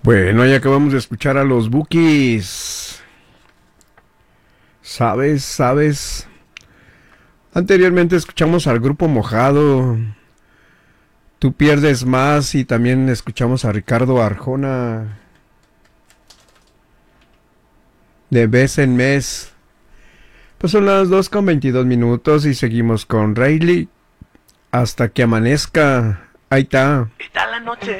Bueno, ya acabamos de escuchar a los Bukis. ¿Sabes? Anteriormente escuchamos al grupo Mojado. Tú pierdes más y también escuchamos a Ricardo Arjona de vez en mes. Pues son las 2:22 y seguimos con Rayleigh hasta que amanezca. Ahí está. Está la noche